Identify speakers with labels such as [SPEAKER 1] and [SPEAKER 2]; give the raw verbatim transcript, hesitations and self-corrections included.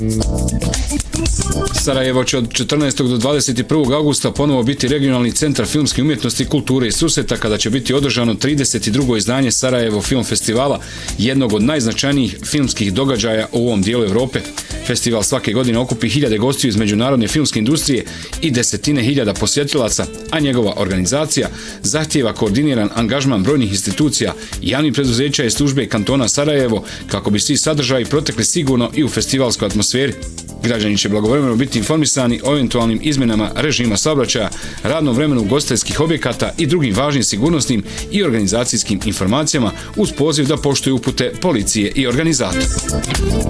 [SPEAKER 1] Sarajevo će od četrnaestog do dvadeset prvog augusta ponovo biti regionalni centar filmske umjetnosti, kulture i susreta, kada će biti održano trideset drugo izdanje Sarajevo Film Festivala, jednog od najznačajnijih filmskih događaja u ovom dijelu Evrope. Festival svake godine okupi hiljade gostiju iz međunarodne filmske industrije i desetine hiljada posjetilaca, a njegova organizacija zahtijeva koordiniran angažman brojnih institucija, javnih preduzeća i službe kantona Sarajevo, kako bi svi sadržaji protekli sigurno i u festivalskoj atmosferi. Građani će blagovremeno biti informisani o eventualnim izmjenama režima saobraćaja, radnom vremenu ugostiteljskih objekata i drugim važnim sigurnosnim i organizacijskim informacijama, uz poziv da poštuju upute policije i organizatora.